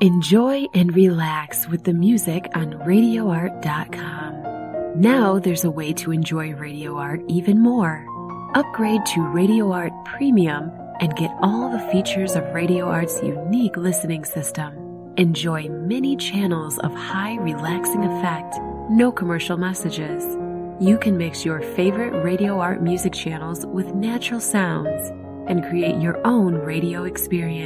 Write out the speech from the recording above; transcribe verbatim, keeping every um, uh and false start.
Enjoy and relax with the music on radio art dot com. Now there's a way to enjoy Radio Art even more. Upgrade to Radio Art Premium and get all the features of Radio Art's unique listening system. Enjoy many channels of high relaxing effect, no commercial messages. You can mix your favorite Radio Art music channels with natural sounds and create your own radio experience.